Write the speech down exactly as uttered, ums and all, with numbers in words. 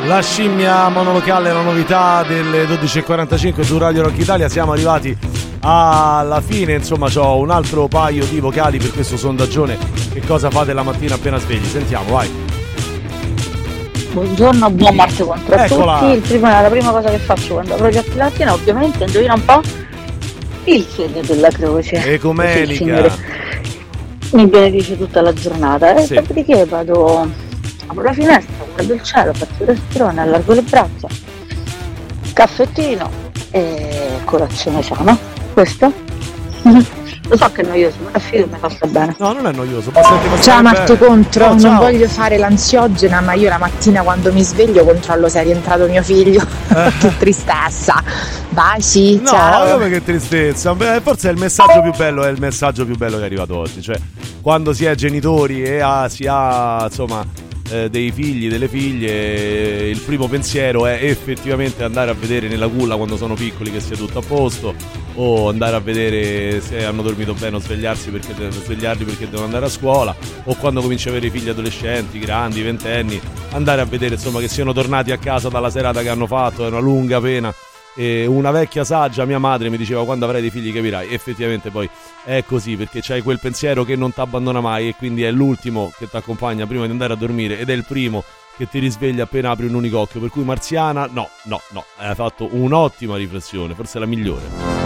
La scimmia monolocale, la novità delle dodici e quarantacinque su Radio Rock Italia. Siamo arrivati alla fine, insomma c'ho un altro paio di vocali per questo sondaggione. Che cosa fate la mattina appena svegli? Sentiamo, vai. Buongiorno, buon martedì contro Eccola. tutti. Il primo, la prima cosa che faccio quando apro gli occhi la mattina, ovviamente, indovina un po', il segno della croce. Ecumenica. Mi benedice tutta la giornata e Sì. dopodiché vado, apro la finestra, guardo il cielo, faccio il respirone, allargo le braccia, caffettino e colazione sana. Questo? Lo so che è noioso, ma figo, mi fa sta bene. No, non è noioso. Bastante, bastante Ciao Marto bene. Contro, Oh, non ciao. voglio fare l'ansiogena, ma io la mattina quando mi sveglio controllo se è rientrato mio figlio. Che tristezza. Baci, No, ciao. come che tristezza. Beh, forse è il messaggio più bello, è il messaggio più bello che è arrivato oggi. Cioè, quando si è genitori e ha, si ha, insomma, eh, dei figli, delle figlie, il primo pensiero è effettivamente andare a vedere nella culla quando sono piccoli che sia tutto a posto, o andare a vedere se hanno dormito bene o svegliarsi perché de- svegliarli perché devono andare a scuola, o quando cominci a avere figli adolescenti, grandi, ventenni, andare a vedere insomma che siano tornati a casa dalla serata che hanno fatto, è una lunga pena. E una vecchia saggia, mia madre, mi diceva: quando avrai dei figli capirai. Effettivamente poi è così, perché c'hai quel pensiero che non ti abbandona mai e quindi è l'ultimo che ti accompagna prima di andare a dormire ed è il primo che ti risveglia appena apri un unico occhio. Per cui Marziana, no, no, no, hai fatto un'ottima riflessione, forse la migliore.